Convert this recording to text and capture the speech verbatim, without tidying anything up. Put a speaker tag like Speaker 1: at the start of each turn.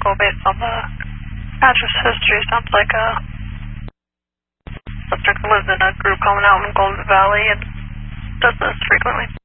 Speaker 1: local based on the address history. Sounds like a suspect lives in a group home out in Golden Valley and does this frequently.